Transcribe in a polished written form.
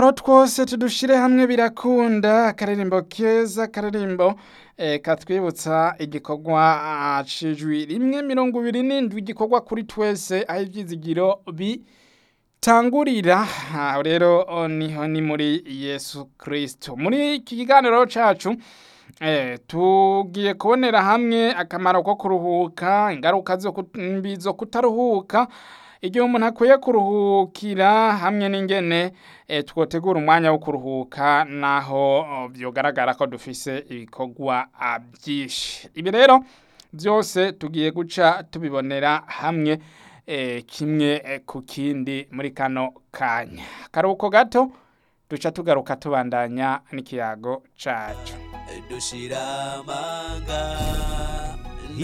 udutoro twose tudushire hamwe birakunda, akaririmbo keza, akaririmbo katwibutsa igikorwa c'ijwi rimwe 27 igikorwa kuri twese aho ivyizigiro bitangurira. Rero niho ni muri Yesu Kristo. Muri iki kiganiro cacu tugiye kubonera hamwe akamaro ko kuruhuka, ingaruka mbi zo kutaruhuka, igihe umuntu akwiye kuruhukira hamwe n'ingene twotegura umwanya wo kuruhuka naho vyogaragara ko dufise ibikorwa vyinshi. Ibi rero byose tugiye guca tubibonera hamwe kimwe ku kindi muri kano kanya. Akaruhuko gato duca tugaruka tubandanya n'ikiyago cacu. Dushira amanga